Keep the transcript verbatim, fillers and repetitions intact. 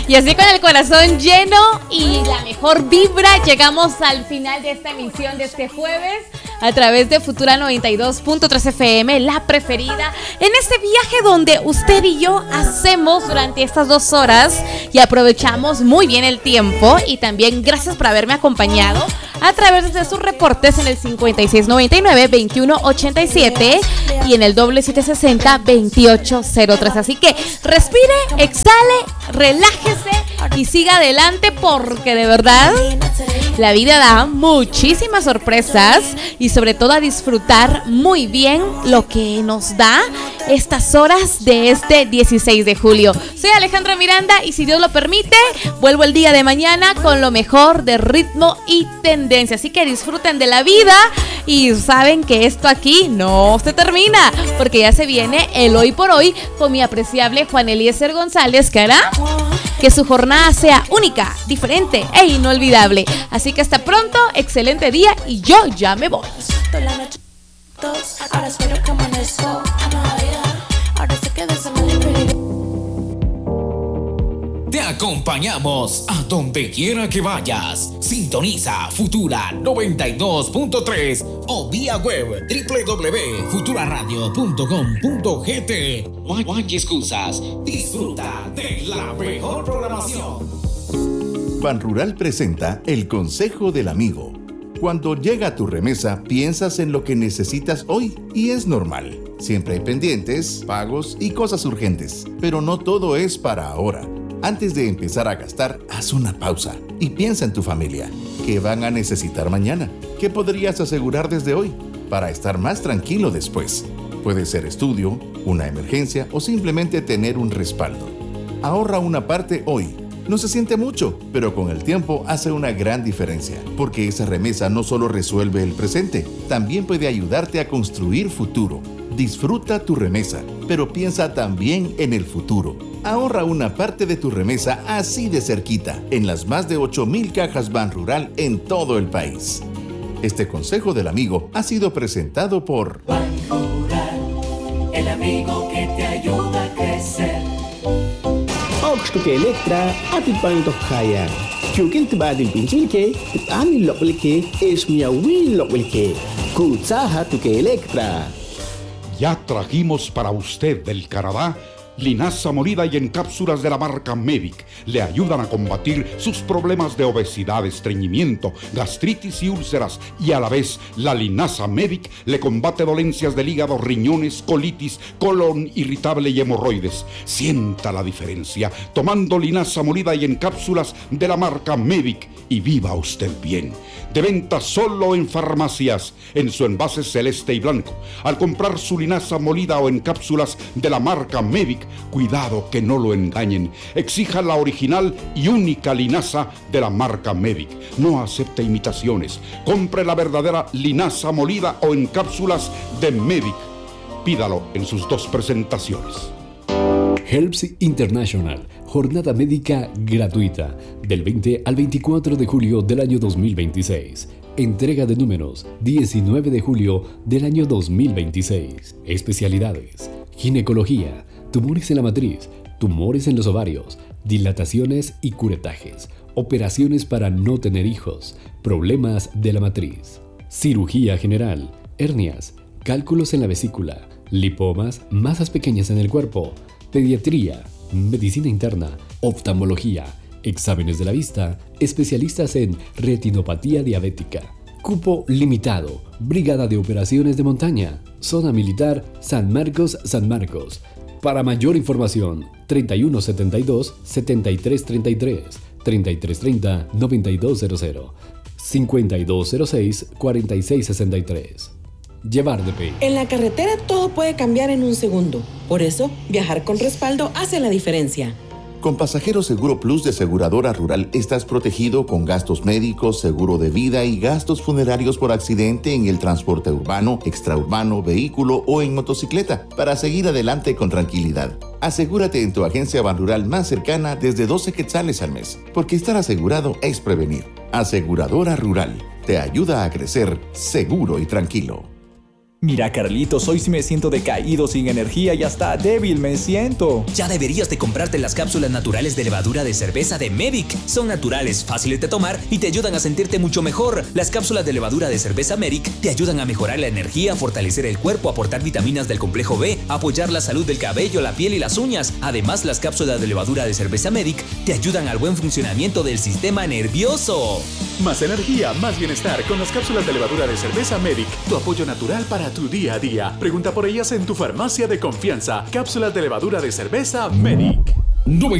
Y así con el corazón lleno y la mejor vibra, llegamos al final de esta emisión de este jueves a través de Futura noventa y dos punto tres F M, la preferida, en este viaje donde usted y yo hacemos durante estas dos horas y aprovechamos muy bien el tiempo. Y también gracias por haberme acompañado a través de sus reportes en el cincuenta y seis noventa y nueve, veintiuno ochenta y siete y en el doble siete sesenta, veintiocho cero tres. Así que respire, exhale, relájese y siga adelante, porque de verdad la vida da muchísimas sorpresas y sobre todo a disfrutar muy bien lo que nos da estas horas de este dieciséis de julio. Soy Alejandra Miranda y si Dios lo permite, vuelvo el día de mañana con lo mejor de ritmo y tendencia. Así que disfruten de la vida y saben que esto aquí no se termina, porque ya se viene el hoy por hoy con mi apreciable Juan Eliezer González, que hará que su jornada sea única, diferente e inolvidable. Así que hasta pronto, excelente día y yo ya me voy. Te acompañamos a donde quiera que vayas. Sintoniza Futura noventa y dos punto tres o vía web doble u doble u doble u punto futura radio punto com punto g t. No hay, no hay excusas. Disfruta de la mejor programación. Banrural presenta el Consejo del Amigo. Cuando llega tu remesa, piensas en lo que necesitas hoy y es normal. Siempre hay pendientes, pagos y cosas urgentes, pero no todo es para ahora. Antes de empezar a gastar, haz una pausa y piensa en tu familia. ¿Qué van a necesitar mañana? ¿Qué podrías asegurar desde hoy para estar más tranquilo después? Puede ser estudio, una emergencia o simplemente tener un respaldo. Ahorra una parte hoy. No se siente mucho, pero con el tiempo hace una gran diferencia, porque esa remesa no solo resuelve el presente, también puede ayudarte a construir futuro. Disfruta tu remesa, pero piensa también en el futuro. Ahorra una parte de tu remesa así de cerquita, en las más de ocho mil cajas Banrural en todo el país. Este consejo del amigo ha sido presentado por Banrural, el amigo que te ayuda a crecer. Oxtuke Electra, Atipanto Kaya. Chukin Tibadil Pinchilke, Ani Loplike, es mi Awil Loplike. Kutsaha Tuke Electra. Ya trajimos para usted del Canadá linaza molida y en cápsulas de la marca Medic. Le ayudan a combatir sus problemas de obesidad, estreñimiento, gastritis y úlceras. Y a la vez, la linaza Medic le combate dolencias del hígado, riñones, colitis, colon irritable y hemorroides. Sienta la diferencia tomando linaza molida y en cápsulas de la marca Medic y viva usted bien. De venta solo en farmacias, en su envase celeste y blanco. Al comprar su linaza molida o en cápsulas de la marca Medic, cuidado que no lo engañen. Exija la original y única linaza de la marca Medic. No acepte imitaciones. Compre la verdadera linaza molida o en cápsulas de Medic. Pídalo en sus dos presentaciones. Helps International, jornada médica gratuita, del veinte al veinticuatro de julio del año dos mil veintiséis. Entrega de números, diecinueve de julio del año dos mil veintiséis. Especialidades: ginecología, tumores en la matriz, tumores en los ovarios, dilataciones y curetajes, operaciones para no tener hijos, problemas de la matriz, cirugía general, hernias, cálculos en la vesícula, lipomas, masas pequeñas en el cuerpo, pediatría, medicina interna, oftalmología, exámenes de la vista, especialistas en retinopatía diabética. Cupo limitado, Brigada de Operaciones de Montaña, Zona Militar San Marcos, San Marcos. Para mayor información, treinta y uno setenta y dos, setenta y tres treinta y tres, treinta y tres treinta, noventa y dos cero cero, cincuenta y dos cero seis, cuarenta y seis sesenta y tres. Llevar de P. En la carretera todo puede cambiar en un segundo. Por eso, viajar con respaldo hace la diferencia. Con Pasajero Seguro Plus de Aseguradora Rural estás protegido con gastos médicos, seguro de vida y gastos funerarios por accidente en el transporte urbano, extraurbano, vehículo o en motocicleta para seguir adelante con tranquilidad. Asegúrate en tu agencia Banrural más cercana desde doce quetzales al mes, porque estar asegurado es prevenir. Aseguradora Rural te ayuda a crecer seguro y tranquilo. Mira, Carlitos, hoy sí me siento decaído, sin energía y hasta débil me siento. Ya deberías de comprarte las cápsulas naturales de levadura de cerveza de Medic. Son naturales, fáciles de tomar y te ayudan a sentirte mucho mejor. Las cápsulas de levadura de cerveza Medic te ayudan a mejorar la energía, fortalecer el cuerpo, aportar vitaminas del complejo B, apoyar la salud del cabello, la piel y las uñas. Además, las cápsulas de levadura de cerveza Medic te ayudan al buen funcionamiento del sistema nervioso. Más energía, más bienestar con las cápsulas de levadura de cerveza Medic. Tu apoyo natural para tu día a día. Pregunta por ellas en tu farmacia de confianza. Cápsulas de levadura de cerveza Medic.